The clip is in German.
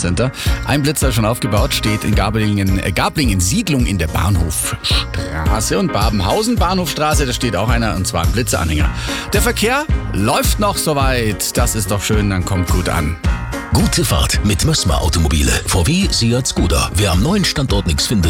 Center. Ein Blitzer schon aufgebaut, steht in Gablingen Siedlung in der Bahnhofstraße und Babenhausen Bahnhofstraße, da steht auch einer, und zwar ein Blitzeranhänger. Der Verkehr läuft noch soweit, das ist doch schön, dann kommt gut an. Gute Fahrt mit Mössmer Automobile. VW, Seat, Skoda. Wer am neuen Standort nichts findet,